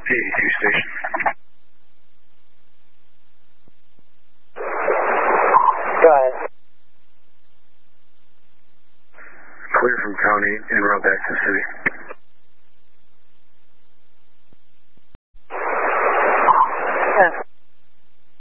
82 station. Go ahead. Clear from County en route back to the city.